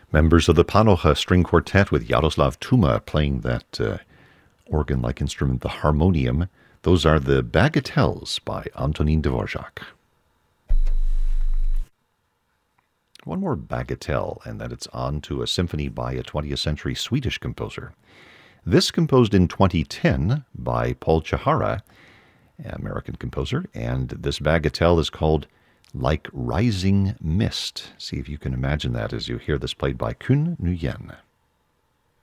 Members of the Panocha String Quartet with Yaroslav Tuma playing that organ-like instrument, the harmonium. Those are the Bagatelles by Antonin Dvorak. One more bagatelle, and that it's on to a symphony by a 20th century Swedish composer. This composed in 2010 by Paul Chihara, American composer, and this bagatelle is called Like Rising Mist. See if you can imagine that as you hear this played by Kun Nguyen.